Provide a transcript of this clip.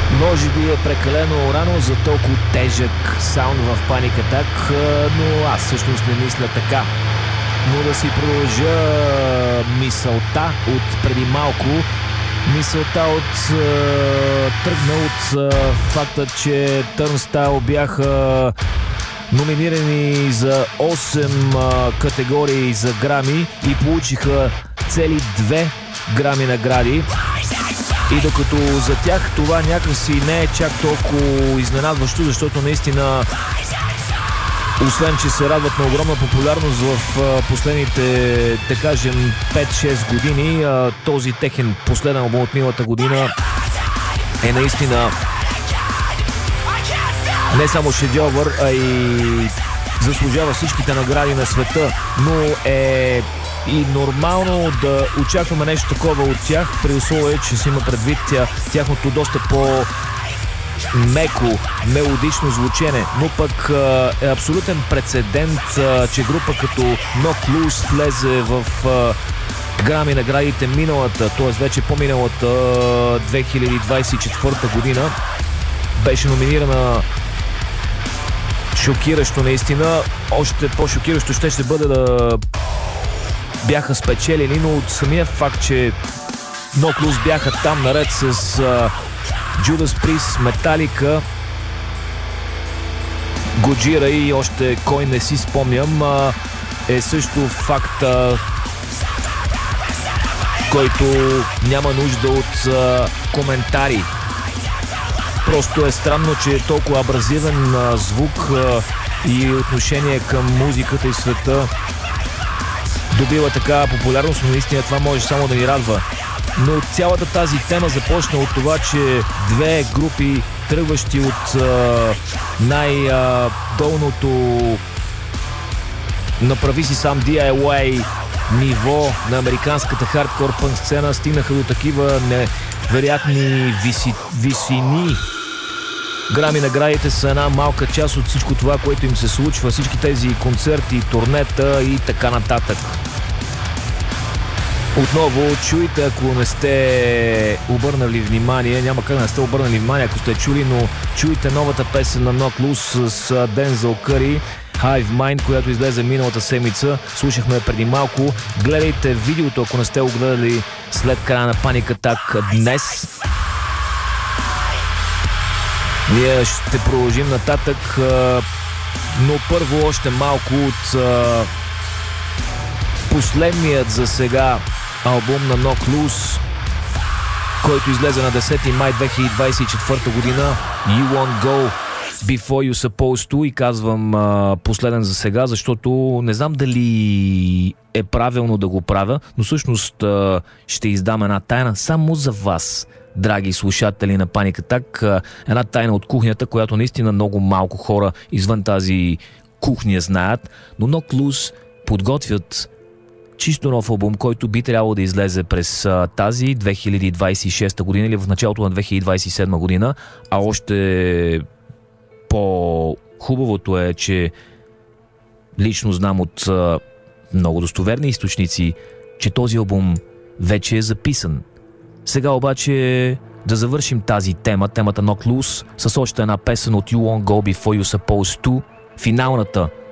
Може би е прекалено рано за толкова тежък саунд в Panic Attack, но аз всъщност не мисля така. Но да си продължа мисълта от преди малко. Мисълта тръгна от факта, че Turnstile бяха номинирани за 8 категории за грами и получиха цели 2 грами награди. И докато за тях това някакси не е чак толкова изненадващо, защото наистина, освен че се радват на огромна популярност в последните, да кажем, 5-6 години, този техен последен албум от миналата година е наистина не само шедьовър, а и заслужава всичките награди на света, но е и нормално да очакваме нещо такова от тях, при условие, че се има предвид тяхното доста по-меко, мелодично звучене, но пък е абсолютен прецедент, че група като Knocked Loose влезе в грами наградите миналата, т.е. вече по-миналата 2024 година. Беше номинирана шокиращо наистина. Още по-шокиращо ще бъде да бяха спечелени, но от самия факт, че Knocked Loose бяха там наред с Judas Priest, Metallica, Gojira и още кой не си спомням, е също факт, който няма нужда от коментари. Просто е странно, че е толкова абразивен звук и отношение към музиката и света добива така популярност, но наистина това може само да ни радва. Но цялата тази тема започна от това, че две групи, тръгващи от най-долното направи си сам DIY ниво на американската хардкор пънк сцена, стигнаха до такива невероятни висини. Грами наградите са една малка част от всичко това, което им се случва, всички тези концерти, турнета и така нататък. Отново чуйте, ако не сте обърнали внимание, няма как да не сте обърнали внимание, ако сте чули, но чуйте новата песен на Knocked Loose с Denzel Curry, Hive Mind, която излезе миналата седмица. Слушахме преди малко. Гледайте видеото, ако не сте го гледали след края на Panic Attack днес. Ние ще продължим нататък, но първо още малко от последният за сега албум на Knocked Loose, който излезе на 10 май 2024 година, You Won't Go Before You Supposed To, и казвам последен за сега, защото не знам дали е правилно да го правя, но всъщност ще издам една тайна само за вас, драги слушатели на Panic Attack, една тайна от кухнята, която наистина много малко хора извън тази кухня знаят, но Knocked Loose подготвят чисто нов албум, който би трябвало да излезе през тази 2026 година или в началото на 2027 година, а още по-хубавото е, че лично знам от много достоверни източници, че този албум вече е записан. Сега обаче да завършим тази темата Knocked Loose с още една песен от You Won't Go Before You Supposed To, финалната